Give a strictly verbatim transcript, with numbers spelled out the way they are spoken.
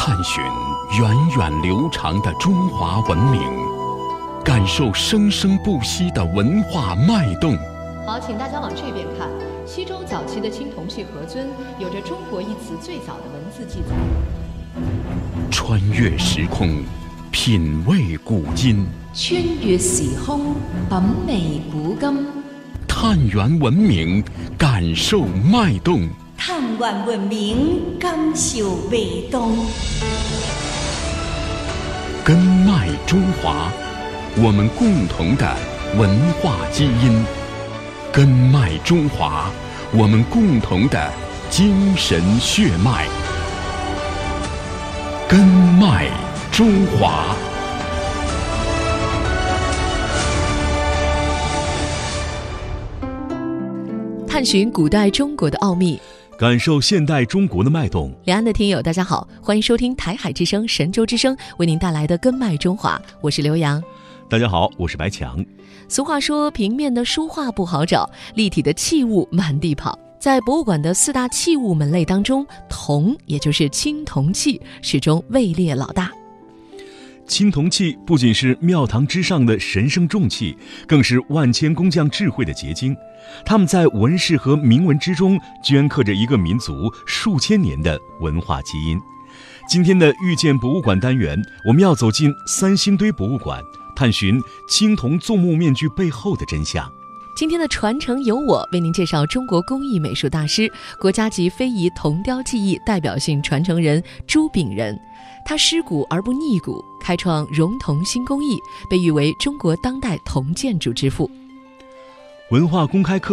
探寻源远流长的中华文明，感受生生不息的文化脉动。 好，请大家往这边看。西周早期的青铜器盒尊有着中国一词最早的文字记载。 穿越时空，品味古今。 穿越時空，品味古今。 探源文明，感受脉动。 探源文明，感受脉动。 根脉中华，我们共同的文化基因。根脉中华，我们共同的精神血脉。根脉中华。 探寻古代中国的奥秘， 感受现代中国的脉动。 两岸的听友大家好，欢迎收听台海之声神州之声为您带来的根脉中华，我是刘洋。 大家好，我是白强。 俗话说，平面的书画不好找，立体的器物满地跑。在博物馆的四大器物门类当中，铜也就是青铜器始终位列老大。 青铜器不仅是庙堂之上的神圣重器，更是万千工匠智慧的结晶。他们在纹饰和铭文之中镌刻着一个民族数千年的文化基因。今天的遇见博物馆单元，我们要走进三星堆博物馆，探寻青铜纵目面具背后的真相。 今天的传承由我为您介绍中国工艺美术大师、国家级非遗铜雕技艺代表性传承人朱炳仁。他失古而不逆古，开创熔铜新工艺，被誉为中国当代铜建筑之父。 文化公开课